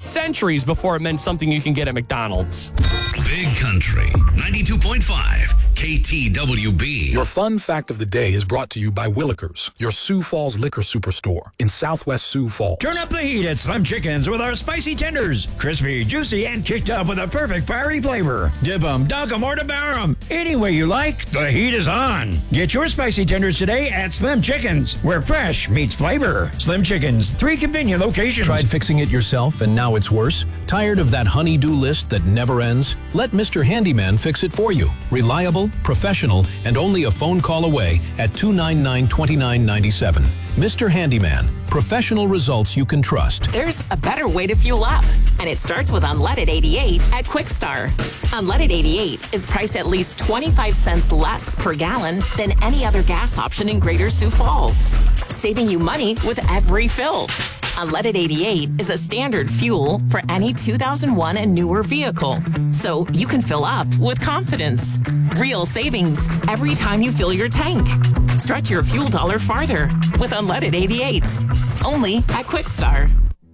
centuries before it meant something you can get at McDonald's. Big Country 92.5 KTWB. Your fun fact of the day is brought to you by Willikers, your Sioux Falls liquor superstore in Southwest Sioux Falls. Turn up the heat at Slim Chickens with our spicy tenders. Crispy, juicy, and kicked up with a perfect fiery flavor. Dip 'em, dunk 'em, or devour 'em. Any way you like, the heat is on. Get your spicy tenders today at Slim Chickens, where fresh meets flavor. Slim Chickens, 3 convenient locations. Tried fixing it yourself and now it's worse? Tired of that honey-do list that never ends? Let Mr. Handyman fix it for you. Reliable, professional, and only a phone call away at 299-2997. Mr. Handyman, professional results you can trust. There's a better way to fuel up, and it starts with Unleaded 88 at Quickstar. Unleaded 88 is priced at least 25 cents less per gallon than any other gas option in Greater Sioux Falls, saving you money with every fill. Unleaded 88 is a standard fuel for any 2001 and newer vehicle, so you can fill up with confidence. Real savings every time you fill your tank. Stretch your fuel dollar farther with Unleaded 88, only at Quickstar.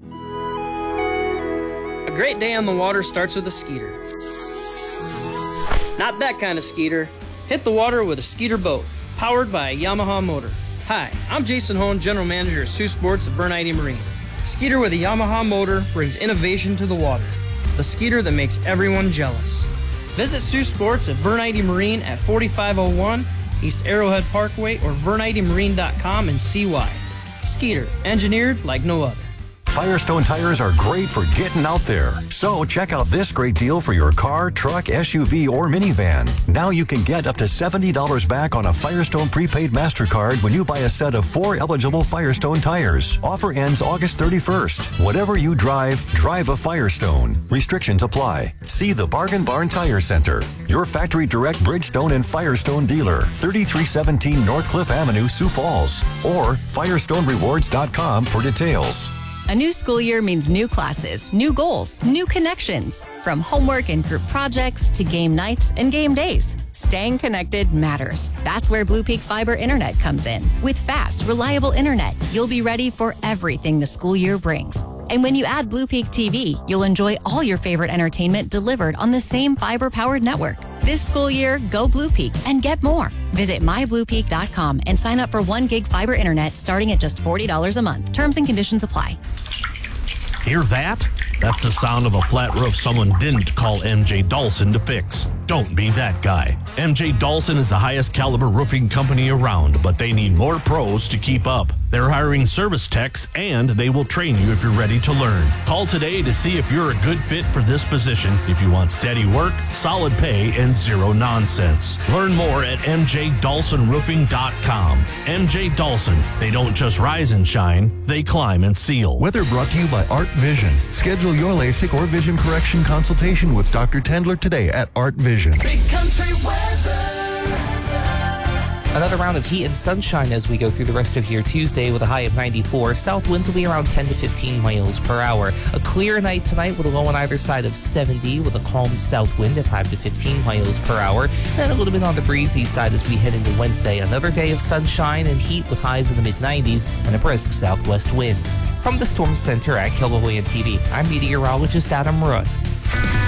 A great day on the water starts with a Skeeter. Not that kind of Skeeter. Hit the water with a Skeeter boat, powered by a Yamaha motor. Hi, I'm Jason Hone, General Manager of Sioux Sports at Bernite Marine. Skeeter with a Yamaha motor brings innovation to the water. The Skeeter that makes everyone jealous. Visit Sioux Sports at Bernite Marine at 4501 East Arrowhead Parkway or VerniteMarine.com and see why. Skeeter, engineered like no other. Firestone tires are great for getting out there. So check out this great deal for your car, truck, SUV, or minivan. Now you can get up to $70 back on a Firestone prepaid MasterCard when you buy a set of 4 eligible Firestone tires. Offer ends August 31st. Whatever you drive, drive a Firestone. Restrictions apply. See the Bargain Barn Tire Center, your factory direct Bridgestone and Firestone dealer, 3317 Northcliffe Avenue, Sioux Falls, or FirestoneRewards.com for details. A new school year means new classes, new goals, new connections. From homework and group projects to game nights and game days. Staying connected matters. That's where Blue Peak Fiber Internet comes in. With fast, reliable internet, you'll be ready for everything the school year brings. And when you add Blue Peak TV, you'll enjoy all your favorite entertainment delivered on the same fiber-powered network. This school year, go Blue Peak and get more. Visit mybluepeak.com and sign up for 1 gig fiber internet starting at just $40 a month. Terms and conditions apply. Hear that? That's the sound of a flat roof someone didn't call MJ Dawson to fix. Don't be that guy. MJ Dawson is the highest caliber roofing company around, but they need more pros to keep up. They're hiring service techs, and they will train you if you're ready to learn. Call today to see if you're a good fit for this position if you want steady work, solid pay, and zero nonsense. Learn more at mjdawsonroofing.com. MJ Dawson. They don't just rise and shine, they climb and seal. Weather brought to you by Art Vision. Schedule your LASIK or vision correction consultation with Dr. Tendler today at Art Vision. Big Country weather. Another round of heat and sunshine as we go through the rest of here Tuesday with a high of 94. South winds will be around 10 to 15 miles per hour. A clear night tonight with a low on either side of 70 with a calm south wind at 5 to 15 miles per hour. Then a little bit on the breezy side as we head into Wednesday. Another day of sunshine and heat with highs in the mid-90s and a brisk southwest wind. From the Storm Center at Kilbohoyan TV, I'm meteorologist Adam Rudd.